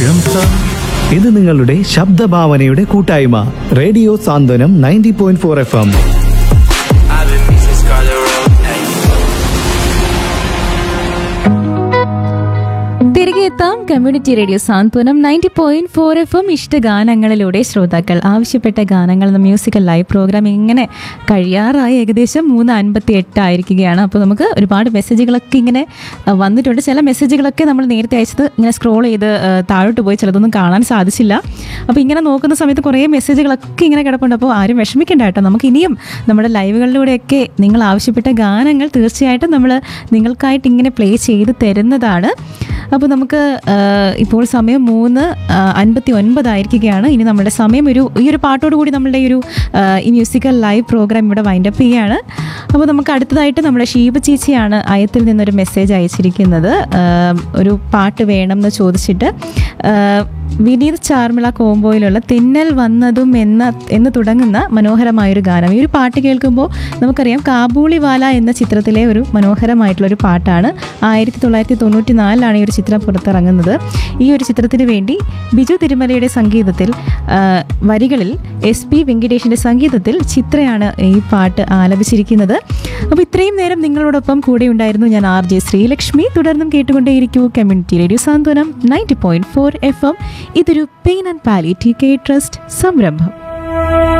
ഇത് നിങ്ങളുടെ ശബ്ദഭാവനയുടെ കൂട്ടായ്മ റേഡിയോ സാന്ത്വനം 90.4 FM. തിരികെ എത്താം കമ്മ്യൂണിറ്റി റേഡിയോ സാന്ത്വനം 90.4 FM ഇഷ്ടഗാനങ്ങളിലൂടെ ശ്രോതാക്കൾ ആവശ്യപ്പെട്ട ഗാനങ്ങൾ എന്ന മ്യൂസിക്കൽ ലൈവ് പ്രോഗ്രാം ഇങ്ങനെ കഴിയാറായി ഏകദേശം 3:58 ആയിരിക്കുകയാണ്. അപ്പോൾ നമുക്ക് ഒരുപാട് മെസ്സേജുകളൊക്കെ ഇങ്ങനെ വന്നിട്ടുണ്ട്. ചില മെസ്സേജുകളൊക്കെ നമ്മൾ നേരത്തെ അയച്ചത് ഇങ്ങനെ സ്ക്രോൾ ചെയ്ത് താഴോട്ട് പോയി ചിലതൊന്നും കാണാൻ സാധിച്ചില്ല. അപ്പോൾ ഇങ്ങനെ നോക്കുന്ന സമയത്ത് കുറേ മെസ്സേജുകളൊക്കെ ഇങ്ങനെ കിടപ്പുണ്ട്. അപ്പോൾ ആരും വിഷമിക്കേണ്ട കേട്ടോ. നമുക്ക് ഇനിയും നമ്മുടെ ലൈവുകളിലൂടെയൊക്കെ നിങ്ങൾ ആവശ്യപ്പെട്ട ഗാനങ്ങൾ തീർച്ചയായിട്ടും നമ്മൾ നിങ്ങൾക്കായിട്ട് ഇങ്ങനെ പ്ലേ ചെയ്ത് തരുന്നതാണ്. അപ്പോൾ നമുക്ക് ഇപ്പോൾ സമയം 3:59 ആയിരിക്കുകയാണ്. ഇനി നമ്മുടെ സമയം ഈ ഒരു പാട്ടോട് കൂടി നമ്മളുടെ ഈ മ്യൂസിക്കൽ ലൈവ് പ്രോഗ്രാം ഇവിടെ വൈൻഡപ്പ് ചെയ്യുകയാണ്. അപ്പോൾ നമുക്ക് അടുത്തതായിട്ട് നമ്മുടെ ഷീബ ചേച്ചിയാണ് അയത്തിൽ നിന്നൊരു മെസ്സേജ് അയച്ചിരിക്കുന്നത്. ഒരു പാട്ട് വേണം എന്ന് ചോദിച്ചിട്ട് വിനീത് ചാർമിള കോംബോയിലുള്ള തിന്നൽ വന്നതും എന്ന് തുടങ്ങുന്ന മനോഹരമായൊരു ഗാനം. ഈ ഒരു പാട്ട് കേൾക്കുമ്പോൾ നമുക്കറിയാം കാബൂളിവാല എന്ന ചിത്രത്തിലെ ഒരു മനോഹരമായിട്ടുള്ളൊരു പാട്ടാണ്. 1994 ഈ ഒരു ചിത്രം പുറത്തിറങ്ങുന്നത്. ഈ ഒരു ചിത്രത്തിന് വേണ്ടി ബിജു തിരുമലയുടെ സംഗീതത്തിൽ, വരികളിൽ SP വെങ്കിടേഷിൻ്റെ സംഗീതത്തിൽ ചിത്രയാണ് ഈ പാട്ട് ആലപിച്ചിരിക്കുന്നത്. അപ്പോൾ ഇത്രയും നേരം നിങ്ങളോടൊപ്പം കൂടെ ഉണ്ടായിരുന്നു ഞാൻ RJ ശ്രീലക്ഷ്മി. തുടർന്നും കേട്ടുകൊണ്ടേയിരിക്കൂ കമ്മ്യൂണിറ്റി റേഡിയോ സാന്ത്വനം 90.4 FM. ഇതൊരു pain and palliative care trust സംരംഭം.